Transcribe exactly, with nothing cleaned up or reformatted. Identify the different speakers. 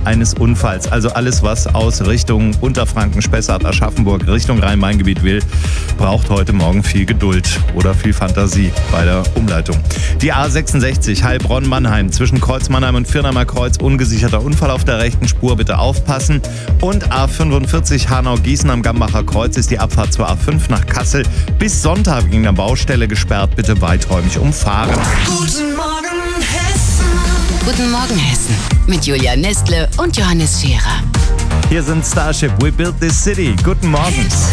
Speaker 1: eines Unfalls. Also alles, was aus Richtung Unterfranken, Spessart, Aschaffenburg, Richtung Rhein-Main-Gebiet will, braucht heute Morgen viel Geduld oder viel Fantasie bei der Umleitung. Die A sechsundsechzig Heilbronn-Mannheim zwischen Kreuz-Mannheim und Firnheimer Kreuz, ungesicherter Unfall auf der rechten Spur, bitte aufpassen. Und A fünfundvierzig Hanau-Gießen am Gambacher Kreuz ist die Abfahrt zur A fünf nach Kassel bis Sonntag wegen der Baustelle gesperrt, bitte weiträumig umfahren.
Speaker 2: Guten Morgen Hessen.
Speaker 3: Guten Morgen Hessen mit Julia Nestle und Johannes Scherer.
Speaker 1: Hier sind Starship, We Built This City. Guten Morgen.